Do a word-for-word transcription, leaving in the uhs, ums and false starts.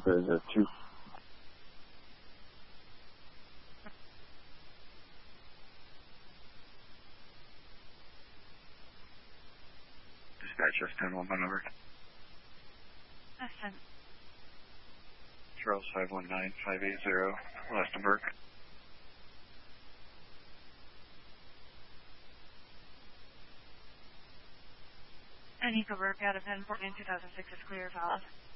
There's a two. Dispatch S ten one one over. S ten. Charles five one nine five eight zero, Lustenberg. And Eco Burke out of ten fourteen two thousand six is clear, valid.